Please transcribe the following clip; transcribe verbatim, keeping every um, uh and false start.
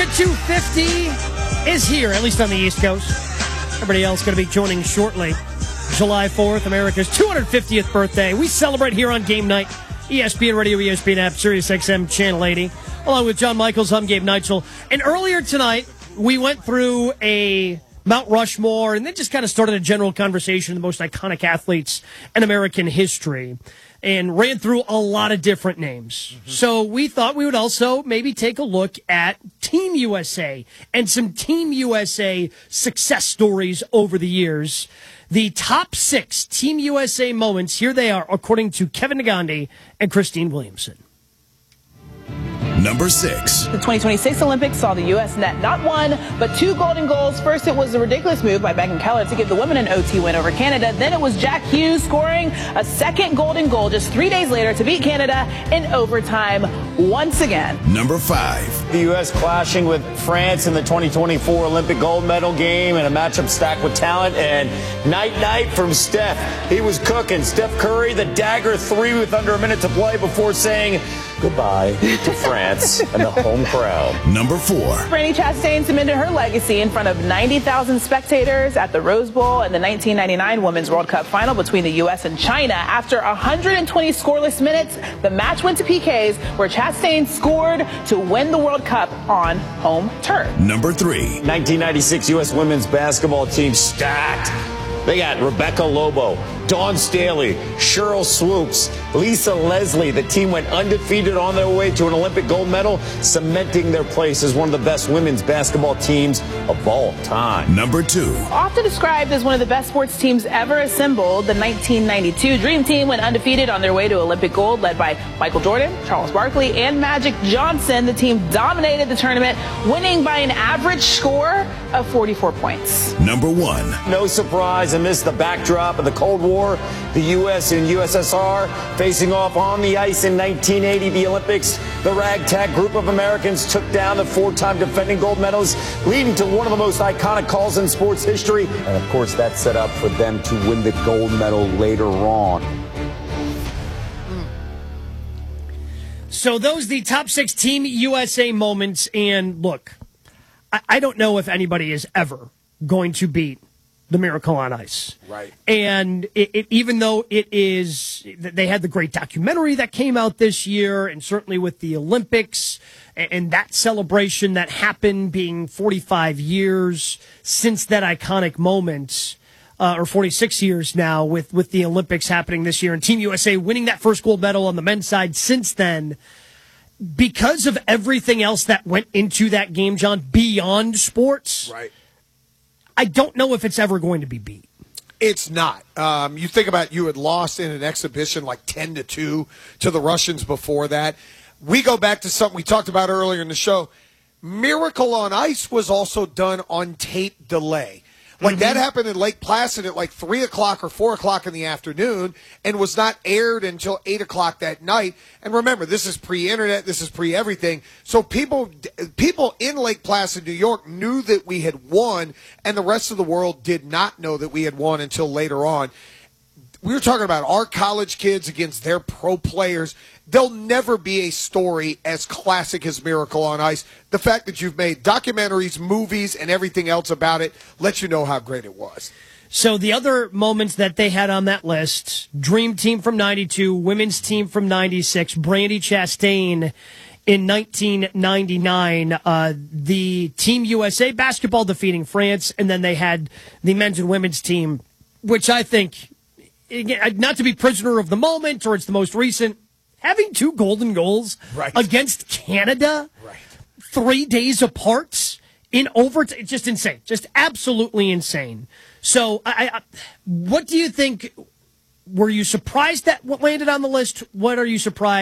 two fifty is here, at least on the East Coast. Everybody else going to be joining shortly. July fourth, America's two hundred fiftieth birthday. We celebrate here on Game Night. E S P N Radio, E S P N app, Sirius X M Channel eighty. Along with John Michaels, I'm Gabe Neitzel. And earlier tonight, we went through a Mount Rushmore and then just kind of started a general conversation of the most iconic athletes in American history and ran through a lot of different names. Mm-hmm. So we thought we would also maybe take a look at Team U S A and some Team U S A success stories over the years. The top six Team U S A moments, here they are, according to Kevin Negandhi and Christine Williamson. Number six. The twenty twenty-six Olympics saw the U S net not one, but two golden goals. First, it was a ridiculous move by Megan Keller to give the women an O T win over Canada. Then it was Jack Hughes scoring a second golden goal just three days later to beat Canada in overtime once again. Number five. The U S clashing with France in the twenty twenty-four Olympic gold medal game and a matchup stacked with talent. And night-night from Steph. He was cooking. Steph Curry, the dagger three with under a minute to play before saying goodbye to France and the home crowd. Number four. Brandi Chastain cemented her legacy in front of ninety thousand spectators at the Rose Bowl in the nineteen ninety-nine Women's World Cup final between the U S and China. After one hundred twenty scoreless minutes, the match went to P Ks where Chastain scored to win the World Cup on home turf. Number three. nineteen ninety-six U S women's basketball team stacked. They got Rebecca Lobo, Dawn Staley, Cheryl Swoops, Lisa Leslie. The team went undefeated on their way to an Olympic gold medal, cementing their place as one of the best women's basketball teams of all time. Number two. Often described as one of the best sports teams ever assembled, the nineteen ninety-two Dream Team went undefeated on their way to Olympic gold, led by Michael Jordan, Charles Barkley, and Magic Johnson. The team dominated the tournament, winning by an average score of forty-four points. Number one. No surprise amidst the backdrop of the Cold War, the U S and U S S R facing off on the ice in nineteen eighty, the Olympics. The ragtag group of Americans took down the four-time defending gold medalists, leading to one of the most iconic calls in sports history. And, of course, that set up for them to win the gold medal later on. So those the top six Team U S A moments. And, look, I, I don't know if anybody is ever going to beat the Miracle on Ice. Right. And it, it, even though it is, they had the great documentary that came out this year, and certainly with the Olympics and, and that celebration that happened being forty-five years since that iconic moment, uh, or forty-six years now with, with the Olympics happening this year and Team U S A winning that first gold medal on the men's side since then, because of everything else that went into that game, John, beyond sports. Right. I don't know if it's ever going to be beat. It's not. Um, you think about you had lost in an exhibition like ten to two to the Russians before that. We go back to something we talked about earlier in the show. Miracle on Ice was also done on tape delay. Like mm-hmm. that happened in Lake Placid at like three o'clock or four o'clock in the afternoon and was not aired until eight o'clock that night. And remember, this is pre-internet. This is pre-everything. So people people in Lake Placid, New York, knew that we had won, and the rest of the world did not know that we had won until later on. We were talking about our college kids against their pro players. There'll never be a story as classic as Miracle on Ice. The fact that you've made documentaries, movies, and everything else about it lets you know how great it was. So the other moments that they had on that list, Dream Team from ninety-two, Women's Team from ninety-six, Brandi Chastain in nineteen ninety-nine, uh, the Team U S A basketball defeating France, and then they had the men's and women's team, which I think, again, not to be prisoner of the moment, or it's the most recent, having two golden goals right. against Canada right. three days apart in overtime, just insane, just absolutely insane. So, I, I, what do you think? Were you surprised that what landed on the list? What are you surprised?